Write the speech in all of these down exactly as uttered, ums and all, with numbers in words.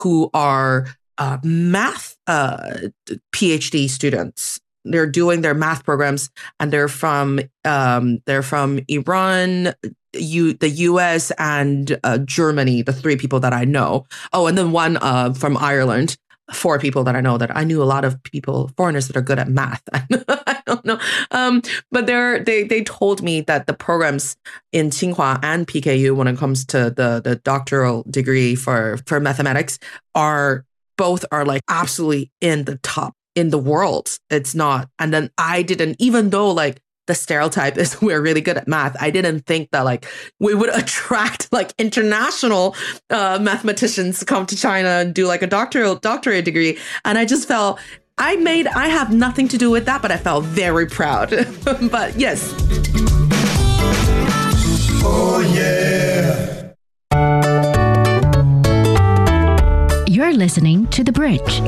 who are uh, math uh, PhD students. They're doing their math programs, and they're from um, they're from Iran, U, the U S, and uh, Germany. The three people that I know. Oh, and then one uh, from Ireland. Four people that I know that I knew a lot of people, foreigners that are good at math. I don't know. Um, but they're, they they told me that the programs in Tsinghua and P K U when it comes to the, the doctoral degree for, for mathematics are both are like absolutely in the top in the world. It's not. And then I didn't, even though like the stereotype is we're really good at math, I didn't think that like we would attract like international uh, mathematicians to come to China and do like a doctoral doctorate degree. And I just felt I made I have nothing to do with that, but I felt very proud. But yes. Oh yeah. You're listening to The Bridge.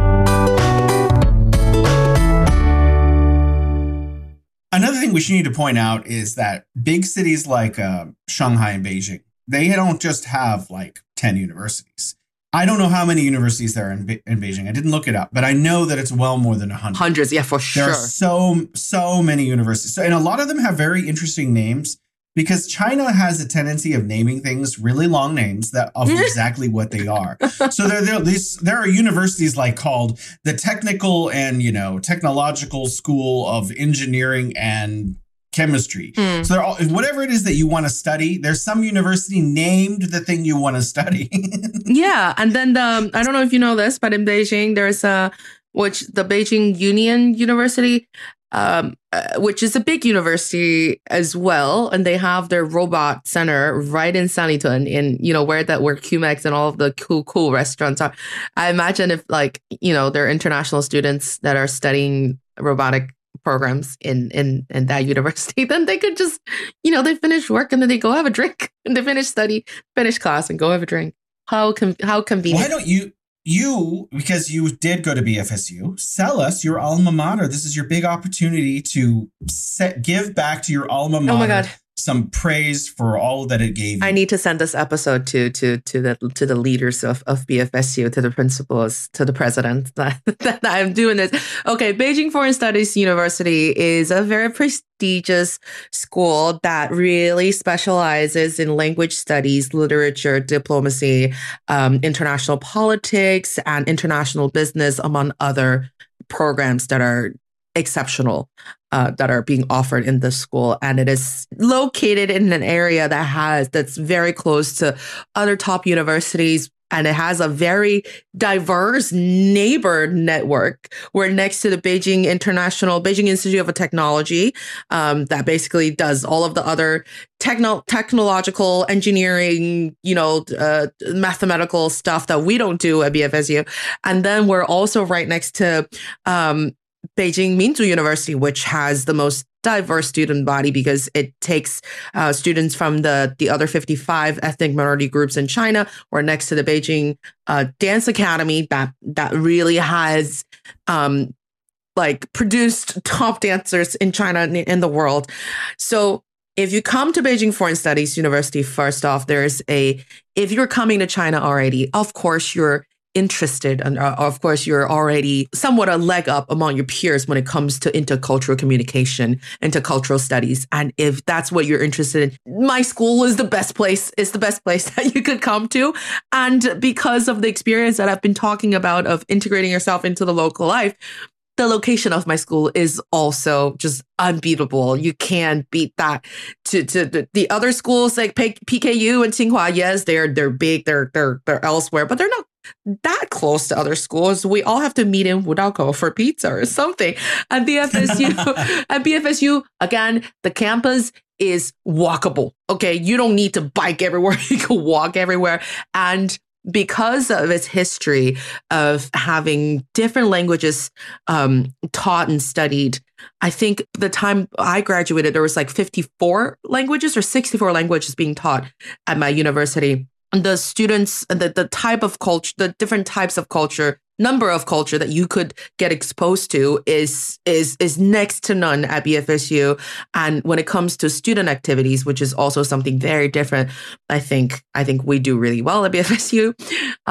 Another thing we should need to point out is that big cities like uh, Shanghai and Beijing, they don't just have like ten universities. I don't know how many universities there are in, Be- in Beijing. I didn't look it up, but I know that it's well more than one hundred. Hundreds, yeah, for sure. There are so, so many universities. So, and a lot of them have very interesting names because China has a tendency of naming things really long names that of exactly what they are. So there, there, these, there are universities like called the Technical and, you know, Technological School of Engineering and Chemistry. Mm. So they're all, whatever it is that you want to study, there's some university named the thing you want to study. Yeah. And then the, I don't know if you know this, but in Beijing, there's a, which the Beijing Union University, um, uh, which is a big university as well. And they have their robot center right in Sanlitun, in, you know, where that where Q M E X and all of the cool, cool restaurants are. I imagine if like, you know, there are international students that are studying robotic programs in, in, in that university, then they could just, you know, they finish work and then they go have a drink and they finish study, finish class and go have a drink. How com- how convenient. Why don't you? You, because you did go to B F S U, sell us your alma mater. This is your big opportunity to set, give back to your alma mater. Oh my God. Some praise for all that it gave you. I need to send this episode to to to the to the leaders of, of B F S U, to the principals, to the president that, that I'm doing this. Okay, Beijing Foreign Studies University is a very prestigious school that really specializes in language studies, literature, diplomacy, um, international politics, and international business, among other programs that are exceptional, uh, that are being offered in this school. And it is located in an area that has, that's very close to other top universities. And it has a very diverse neighbor network. We're next to the Beijing International, Beijing Institute of Technology, um, that basically does all of the other techno- technological engineering, you know, uh, mathematical stuff that we don't do at B F S U. And then we're also right next to, um, Beijing Minzu University, which has the most diverse student body because it takes uh, students from the, the other fifty-five ethnic minority groups in China. We're next to the Beijing uh, Dance Academy that that really has um, like produced top dancers in China and in the world. So if you come to Beijing Foreign Studies University, first off, there's a, if you're coming to China already, of course, you're interested, and uh, of course you're already somewhat a leg up among your peers when it comes to intercultural communication, intercultural studies. And if that's what you're interested in, my school is the best place, is the best place that you could come to. And because of the experience that I've been talking about of integrating yourself into the local life, the location of my school is also just unbeatable. You can't beat that. To to the, the other schools like P K U and Tsinghua, yes, they're they're big, they're they're they're elsewhere, but they're not that close to other schools. We all have to meet in Wudao for pizza or something. At B F S U, at B F S U, again, the campus is walkable. Okay, you don't need to bike everywhere. You can walk everywhere. And because of its history of having different languages um, taught and studied, I think the time I graduated, there was like fifty-four languages or sixty-four languages being taught at my university. The students, the, the type of culture, the different types of culture, number of culture that you could get exposed to is is is next to none at B F S U. And when it comes to student activities, which is also something very different, I think I think we do really well at B F S U. Um,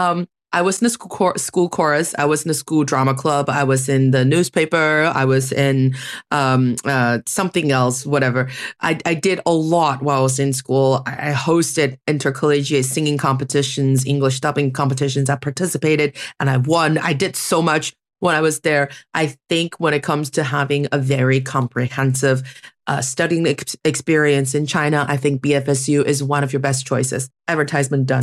I was in the school, chor- school chorus. I was in the school drama club. I was in the newspaper. I was in um, uh, something else, whatever. I, I did a lot while I was in school. I, I hosted intercollegiate singing competitions, English dubbing competitions. I participated and I won. I did so much when I was there. I think when it comes to having a very comprehensive uh, studying ex- experience in China, I think B F S U is one of your best choices. Advertisement done.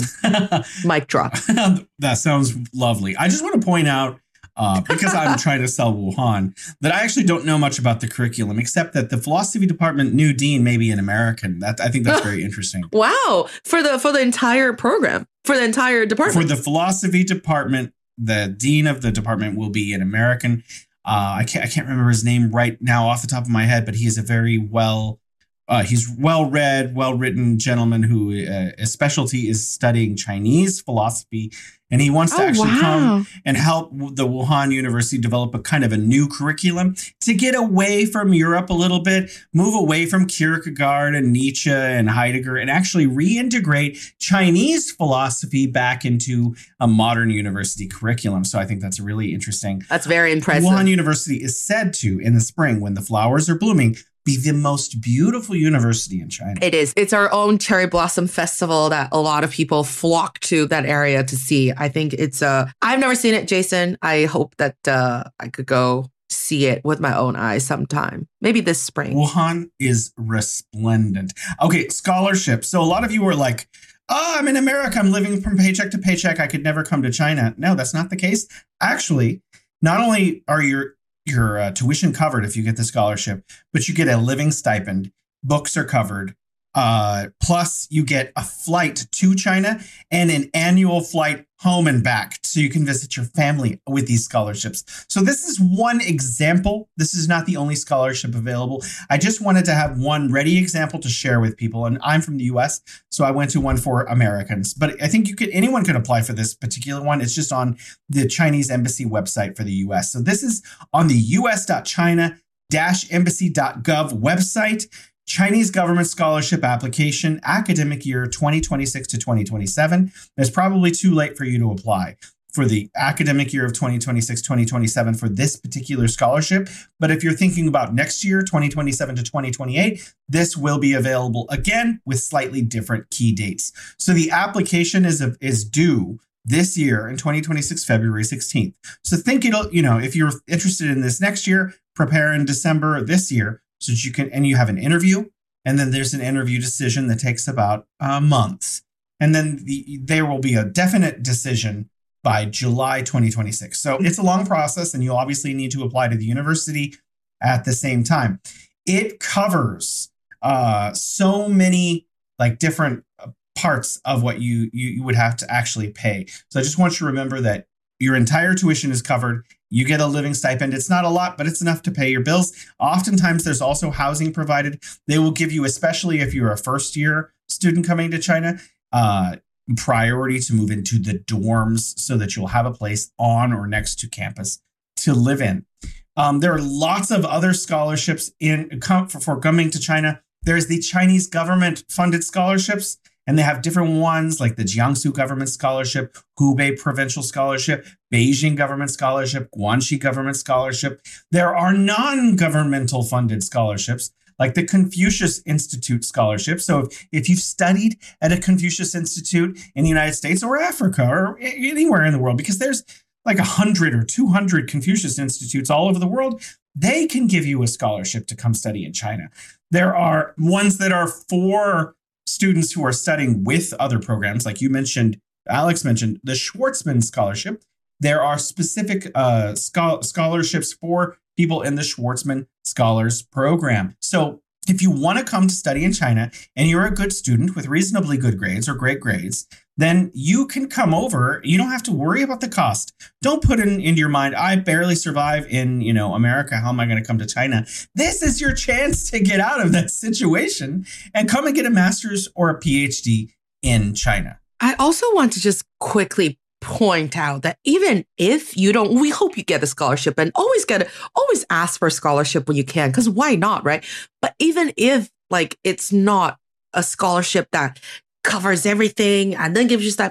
Mic drop. That sounds lovely. I just want to point out, uh, because I'm trying to sell Wuhan, that I actually don't know much about the curriculum, except that the philosophy department new dean may be an American. That I think that's very interesting. Wow. For the for the entire program, for the entire department. For the philosophy department, the dean of the department will be an American. Uh, I can't I can't remember his name right now off the top of my head, but he is a very well, uh, he's well-read, well-written gentleman who uh, his specialty is studying Chinese philosophy, and he wants to Oh, actually wow. come and help the Wuhan University develop a kind of a new curriculum to get away from Europe a little bit, move away from Kierkegaard and Nietzsche and Heidegger, and actually reintegrate Chinese philosophy back into a modern university curriculum. So I think that's really interesting. That's very impressive. Wuhan University is said to, in the spring, when the flowers are blooming, be the most beautiful university in China. It is. It's our own cherry blossom festival that a lot of people flock to that area to see. I think it's uh I've never seen it, Jason. I hope that uh, I could go see it with my own eyes sometime. Maybe this spring. Wuhan is resplendent. Okay, scholarship. So a lot of you were like, oh, I'm in America. I'm living from paycheck to paycheck. I could never come to China. No, that's not the case. Actually, not only are your your uh, tuition covered if you get the scholarship, but you get a living stipend. Books are covered. Uh, plus, you get a flight to China and an annual flight home and back so you can visit your family with these scholarships. So this is one example. This is not the only scholarship available. I just wanted to have one ready example to share with people. And I'm from the U S, so I went to one for Americans. But I think you could anyone could apply for this particular one. It's just on the Chinese embassy website for the U S. So this is on the u s dot china dash embassy dot gov website. Chinese government scholarship application, academic year twenty twenty-six to twenty twenty-seven. It's probably too late for you to apply for the academic year of twenty twenty-six, twenty twenty-seven for this particular scholarship. But if you're thinking about next year, twenty twenty-seven to twenty twenty-eight, this will be available again with slightly different key dates. So the application is, is due this year in twenty twenty-six, February sixteenth. So think it'll, you know, if you're interested in this next year, prepare in December this year. So that you can, and you have an interview, and then there's an interview decision that takes about uh, months. And then the, there will be a definite decision by July twenty twenty-six. So it's a long process, and you obviously need to apply to the university at the same time. It covers uh, so many like different parts of what you, you you would have to actually pay. So I just want you to remember that your entire tuition is covered. You get a living stipend. It's not a lot, but it's enough to pay your bills. Oftentimes, there's also housing provided. They will give you, especially if you're a first year student coming to China, uh, priority to move into the dorms so that you'll have a place on or next to campus to live in. Um, there are lots of other scholarships in for, for coming to China. There's the Chinese government funded scholarships. And they have different ones like the Jiangsu Government Scholarship, Hubei Provincial Scholarship, Beijing Government Scholarship, Guangxi Government Scholarship. There are non-governmental funded scholarships like the Confucius Institute Scholarship. So if, if you've studied at a Confucius Institute in the United States or Africa or anywhere in the world, because there's like one hundred or two hundred Confucius Institutes all over the world, they can give you a scholarship to come study in China. There are ones that are for students who are studying with other programs, like you mentioned, Alex mentioned, the Schwartzman Scholarship. There are specific uh, schol- scholarships for people in the Schwartzman Scholars Program. So if you want to come to study in China and you're a good student with reasonably good grades or great grades, then you can come over. You don't have to worry about the cost. Don't put in into your mind, I barely survive in, you know, America. How am I going to come to China? This is your chance to get out of that situation and come and get a master's or a P H D in China. I also want to just quickly point out that even if you don't, we hope you get a scholarship, and always get it, always ask for a scholarship when you can, because why not, right? But even if like it's not a scholarship that covers everything and then gives you that,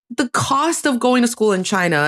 the cost of going to school in China